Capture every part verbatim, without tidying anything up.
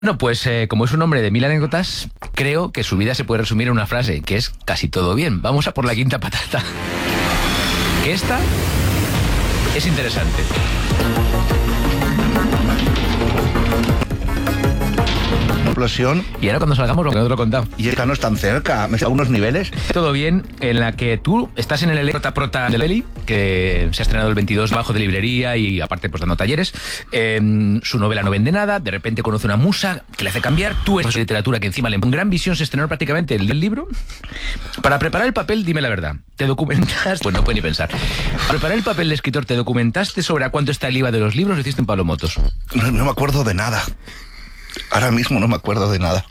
Bueno, pues eh, como es un hombre de mil anécdotas, creo que su vida se puede resumir en una frase, que es casi todo bien. Vamos a por la quinta patata. Que esta es interesante. Explosión. Y ahora cuando salgamos, lo que no te lo he contado. Y esta no es tan cerca, me está a unos niveles. Todo bien, en la que tú estás en el prota prota de la peli, que se ha estrenado el veintidós bajo de librería y aparte pues dando talleres. Eh, su novela no vende nada, de repente conoce una musa que le hace cambiar. Tú eres de literatura que encima le con gran visión se estrenó prácticamente el, el libro. Para preparar el papel, dime la verdad, ¿te documentaste? Pues no puede ni pensar. Para preparar el papel de escritor, ¿te documentaste sobre a cuánto está el I V A de los libros o lo hiciste en Pablo Motos? No, no me acuerdo de nada. Ahora mismo no me acuerdo de nada.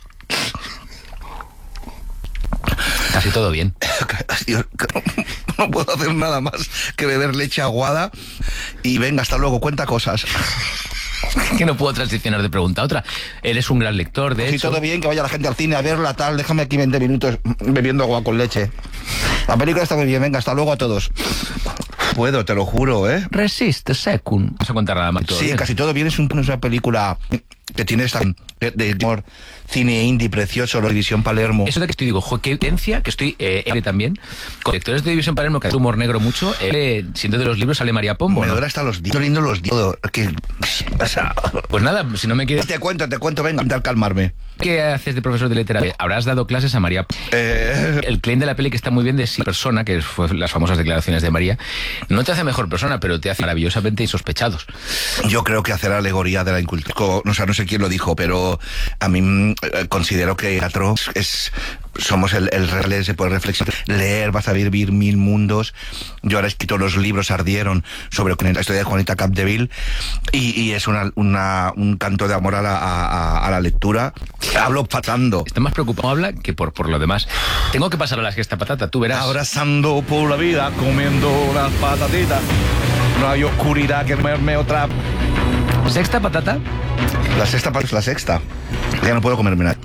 Casi todo bien. Dios, no puedo hacer nada más que beber leche aguada y venga, hasta luego, cuenta cosas. Que no puedo transicionar de pregunta a otra. Eres un gran lector, de sí, hecho. todo bien, que vaya la gente al cine a verla, tal. Déjame aquí veinte minutos bebiendo agua con leche. La película está muy bien, venga, hasta luego a todos. Puedo, te lo juro, ¿eh? Resiste, secund. Vamos a contar nada más. Sí, bien. casi todo bien. Es un, una película que tiene esta de, de humor, cine indie precioso, la División Palermo. Eso de que estoy, digo, jo, qué evidencia, que estoy eh, también, con lectores de División Palermo, que hace humor negro mucho, eh, siendo de los libros sale María Pombo, Me ¿no? duele hasta los dientes, lindo los dientes. Que, o sea, pues nada, si no me quieres... Te cuento, te cuento, venga, intentar calmarme. ¿Qué haces de profesor de literatura? ¿Habrás dado clases a María? Eh... El claim de la peli que está muy bien de sí persona, que fue las famosas declaraciones de María, no te hace mejor persona, pero te hace maravillosamente insospechados. Yo creo que hacer alegoría de la incultura, o sea, no sé quién lo dijo, pero a mí eh, considero que el teatro es... Somos el, el real, se puede reflexionar, leer, vas a vivir mil mundos. Yo ahora he escrito los libros Ardieron sobre la historia de Juanita Capdeville y, y es una, una, un canto de amor a la, a, a la lectura. Hablo pasando. Está más preocupado habla que por, por lo demás. Tengo que pasar a la sexta patata, tú verás. Abrazando por la vida, comiendo unas patatitas. No hay oscuridad que comerme otra. ¿Sexta patata? La sexta patata es la sexta. Ya no puedo comerme nada.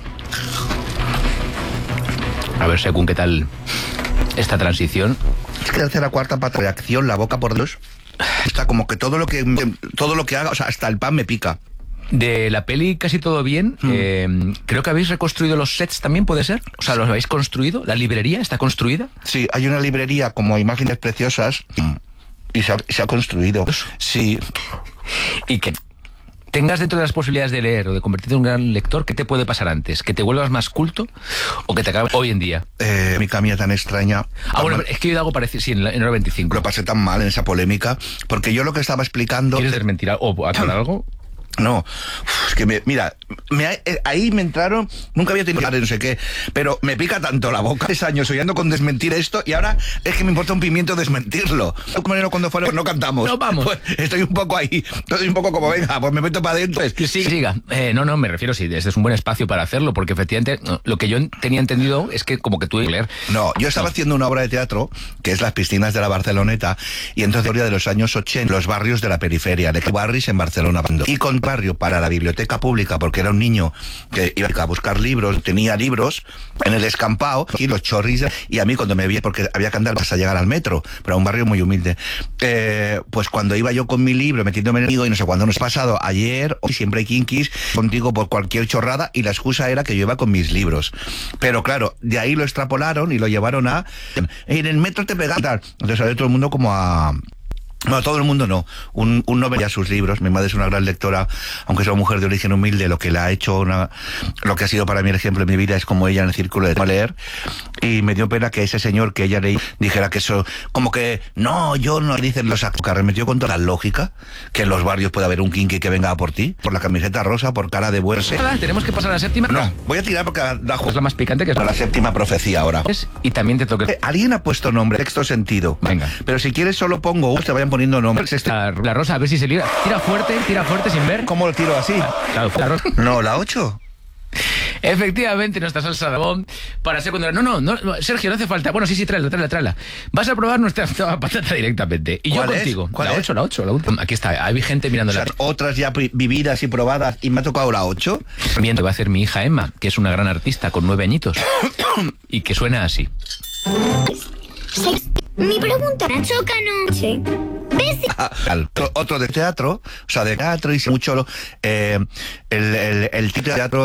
A ver, según qué tal esta transición. Es que hacer la cuarta pata, reacción, la boca por Dios. Está como que todo lo que todo lo que haga, o sea, hasta el pan me pica. De la peli Casi todo bien, mm. eh, creo que habéis reconstruido los sets también, ¿puede ser? O sea, ¿los habéis construido? ¿La librería está construida? Sí, hay una librería como Imágenes Preciosas y se ha, se ha construido. Sí. ¿Y qué? Tengas dentro de las posibilidades de leer o de convertirte en un gran lector, ¿qué te puede pasar antes? ¿Que te vuelvas más culto o que te acabes hoy en día? Eh, mi camilla tan extraña. Ah, bueno, es que he oído algo parecido, sí, en la, en hora veinticinco. Lo pasé tan mal en esa polémica, porque yo lo que estaba explicando... ¿Quieres desmentir o aclarar algo? No, uf, es que me, mira, me, ahí me entraron, nunca había tenido no sé qué, pero me pica tanto la boca. Tres años soñando con desmentir esto y ahora es que me importa un pimiento desmentirlo. Cuando fuera, pues no cantamos. No vamos. Pues estoy un poco ahí, estoy un poco como, venga, pues me meto para adentro. Es que sí, siga. Eh, no, no, me refiero, sí, este es un buen espacio para hacerlo, porque efectivamente no, lo que yo tenía entendido es que como que tú leer. No, yo estaba no. haciendo una obra de teatro, que es Las piscinas de la Barceloneta, y entonces de los años ochenta, los barrios de la periferia, de barrios en Barcelona. Y con barrio para la biblioteca pública, porque era un niño que iba a buscar libros, tenía libros en el escampado y los chorris, y a mí cuando me vi, porque había que andar hasta llegar al metro, pero a un barrio muy humilde, eh, pues cuando iba yo con mi libro metiéndome en el y no sé cuándo nos ha pasado, ayer, hoy siempre hay kinkis contigo por cualquier chorrada, y la excusa era que yo iba con mis libros, pero claro, de ahí lo extrapolaron y lo llevaron a en el metro te pegan tal, entonces salió todo el mundo como a... No, todo el mundo no. Un, un no veía sus libros. Mi madre es una gran lectora, aunque es una mujer de origen humilde. Lo que la ha hecho, una, lo que ha sido para mí el ejemplo de mi vida es como ella en el círculo de leer. Y me dio pena que ese señor que ella leí dijera que eso, como que no, yo no, dicen los actos, que arremetió con toda la lógica que en los barrios puede haber un kinky que venga por ti, por la camiseta rosa, por cara de buerse. ¿Tenemos que pasar a la séptima? No, voy a tirar porque la, es la más picante, que es la séptima profecía ahora. Y también te toca. Eh, Alguien ha puesto nombre, texto sentido. Venga. Pero si quieres solo pongo, te vayan poniendo nombres. La, la rosa, a ver si se libra. Tira fuerte, tira fuerte sin ver. ¿Cómo lo tiro así? Claro, la rosa. No, la ocho. Efectivamente, nuestra salsa de bomb para secundaria. No, no, no, Sergio, no hace falta. Bueno, sí, sí, tráela, tráela, tráela. Vas a probar nuestra patata directamente. Y yo contigo. ¿Cuál la es? ocho, la ocho, la última. Aquí está, hay gente mirándola. O sea, otras ya vividas y probadas y me ha tocado la ocho. Viendo, va a hacer mi hija Emma, que es una gran artista con nueve añitos. Y que suena así. Mi pregunta, ¿Nacho Cano? Sí. Otro de teatro, o sea, de teatro y mucho eh, el, el, el teatro